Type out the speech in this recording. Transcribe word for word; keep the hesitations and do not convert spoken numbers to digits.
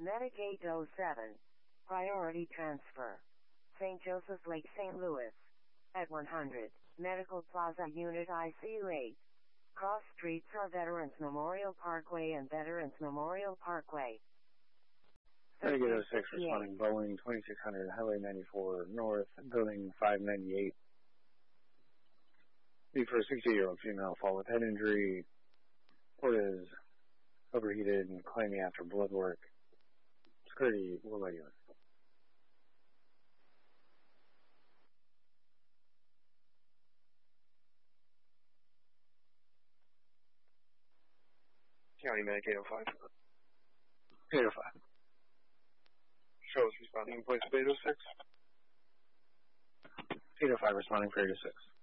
Medicaid oh seven. Priority transfer. Saint Joseph Lake, Saint Louis. At one hundred. Medical Plaza Unit I C U eight. Cross streets are Veterans Memorial Parkway and Veterans Memorial Parkway. Medicaid oh six responding Boeing twenty-six hundred, Highway ninety-four North, Building five ninety-eight. Need for a sixty-year-old female fall with head injury. Port is overheated and claiming after blood work. Security, what about you? County Medicaid oh five. eight oh five. Shows responding, place of eight oh six. eight oh five responding for eight oh six.